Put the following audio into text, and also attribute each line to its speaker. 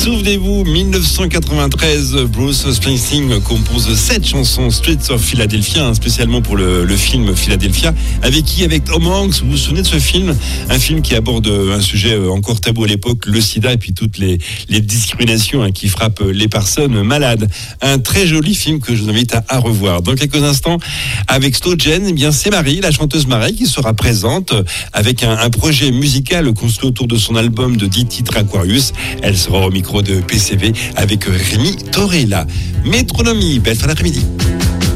Speaker 1: Souvenez-vous, 1993, Bruce Springsteen compose 7 chansons Streets of Philadelphia, spécialement pour le film Philadelphia. Avec qui? Avec Tom Hanks. Vous vous souvenez de ce film? Un film qui aborde un sujet encore tabou à l'époque, le sida et puis toutes les discriminations qui frappent les personnes malades. Un très joli film que je vous invite à revoir. Dans quelques instants, avec Slow Jen, eh bien c'est Marie, la chanteuse Marie, qui sera présente avec un projet musical construit autour de son album de 10 titres Aquarius. Elle sera au micro de PCV avec Rémi Torella. Métronomie, belle fin d'après-midi.